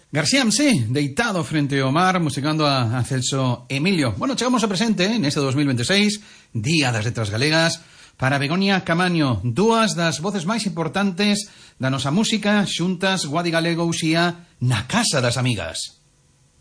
García Msé, deitado frente ao mar, musicando a Celso Emilio. Bueno, chegamos ao presente, neste 2026, Día das Letras Galegas, para Begoña Camaño, dúas das voces máis importantes da nosa música, xuntas Guadi Galego Uxía na Casa das Amigas.